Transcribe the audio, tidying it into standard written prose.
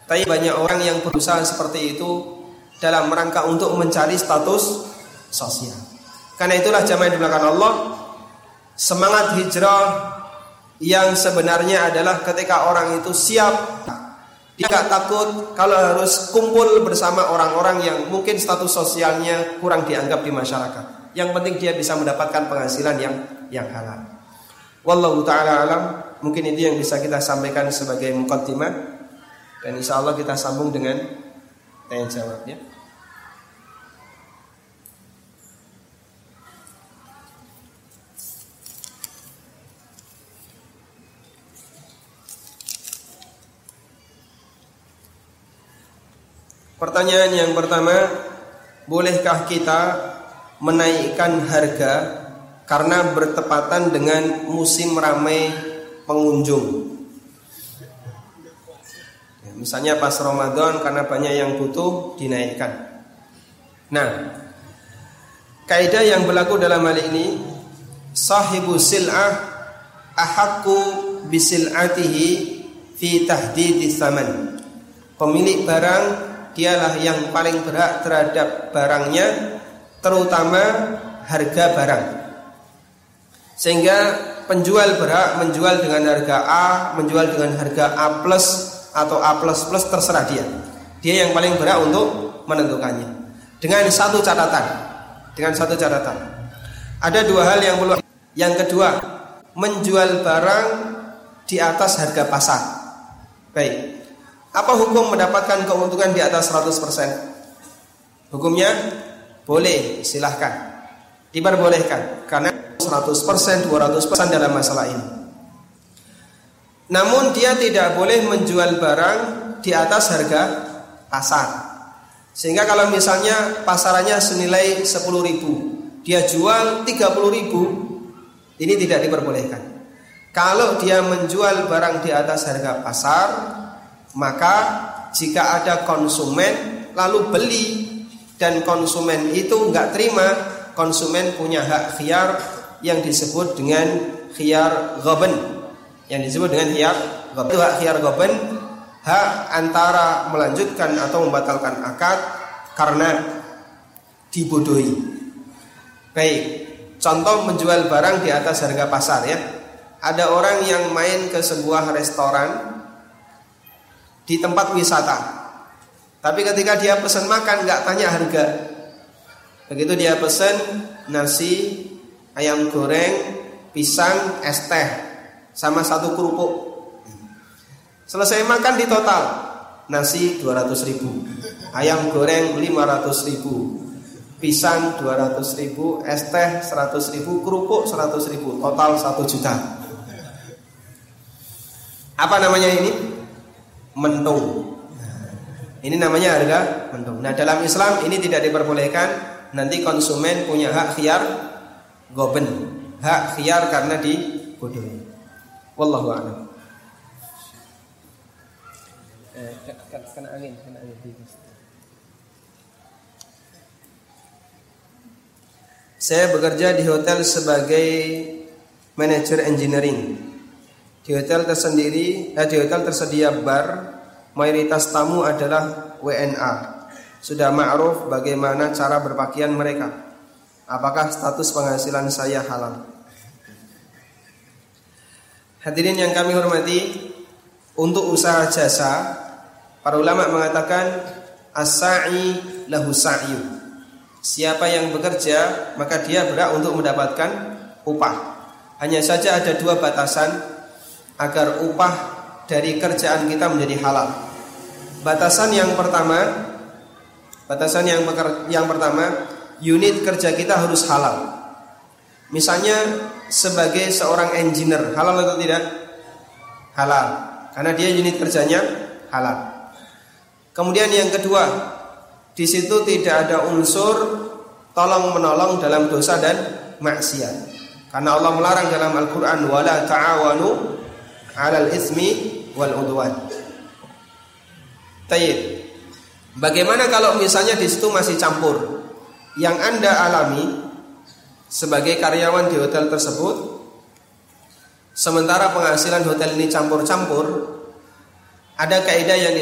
Tapi banyak orang yang berusaha seperti itu dalam rangka untuk mencari status sosial. Karena itulah jamaah yang dimuliakan Allah, semangat hijrah yang sebenarnya adalah ketika orang itu siap, dia gak takut kalau harus kumpul bersama orang-orang yang mungkin status sosialnya kurang dianggap di masyarakat. Yang penting dia bisa mendapatkan penghasilan yang halal. Wallahu ta'ala alam. Mungkin itu yang bisa kita sampaikan sebagai muqaddimah. Dan insyaallah kita sambung dengan tanya jawab ya. Pertanyaan yang pertama, bolehkah kita menaikkan harga karena bertepatan dengan musim ramai pengunjung? Misalnya pas Ramadan karena banyak yang butuh dinaikkan. Nah, kaidah yang berlaku dalam hal ini, sahibu sil'ah ahaqqu bisil'atihi fi tahdidis tsaman. Pemilik barang dialah yang paling berhak terhadap barangnya, terutama harga barang. Sehingga penjual berhak menjual dengan harga A, menjual dengan harga A+ atau A++ terserah dia. Dia yang paling berhak untuk menentukannya. Dengan satu catatan. Ada dua hal yang perlu. Yang kedua, menjual barang di atas harga pasar. Baik. Apa hukum mendapatkan keuntungan di atas 100%? Hukumnya boleh, silahkan. Diperbolehkan karena 100%, 200% dalam masalah ini. Namun dia tidak boleh menjual barang di atas harga pasar. Sehingga kalau misalnya pasarannya senilai 10.000, dia jual 30.000, ini tidak diperbolehkan. Kalau dia menjual barang di atas harga pasar, maka jika ada konsumen lalu beli dan konsumen itu enggak terima, konsumen punya hak khiyar yang disebut dengan khiyar ghaban. Yang disebut dengan khiyar ghaban, hak antara melanjutkan atau membatalkan akad karena dibodohi. Baik, contoh menjual barang di atas harga pasar ya. Ada orang yang main ke sebuah restoran di tempat wisata, tapi ketika dia pesan makan nggak tanya harga. Begitu dia pesan nasi, ayam goreng, pisang, es teh sama satu kerupuk. Selesai makan di total, nasi 200.000, ayam goreng 500.000, pisang 200.000, es teh 100.000, kerupuk 100.000, total 1 juta. Apa namanya ini? Mentung. Ini namanya harga mentung. Nah, dalam Islam ini tidak diperbolehkan. Nanti konsumen punya hak khiyar ghaban, hak khiyar karena dibodohi. Wallahu a'lam. Kena angin. Saya bekerja di hotel sebagai manajer engineering. Di hotel tersedia bar, mayoritas tamu adalah WNA. Sudah ma'ruf bagaimana cara berpakaian mereka. Apakah status penghasilan saya halal? Hadirin yang kami hormati, untuk usaha jasa, para ulama mengatakan as-sa'i lahu sa'yu. Siapa yang bekerja, maka dia berhak untuk mendapatkan upah. Hanya saja ada dua batasan agar upah dari kerjaan kita menjadi halal. Batasan yang pertama, unit kerja kita harus halal. Misalnya sebagai seorang engineer, halal atau tidak? Halal, karena dia unit kerjanya halal. Kemudian yang kedua, di situ tidak ada unsur tolong menolong dalam dosa dan maksiat. Karena Allah melarang dalam Al-Qur'an, wala ta'awanu 'alal itsmi wal 'udwan. Tayyib. Bagaimana kalau misalnya di situ masih campur? Yang Anda alami sebagai karyawan di hotel tersebut, sementara penghasilan hotel ini campur-campur, ada kaidah yang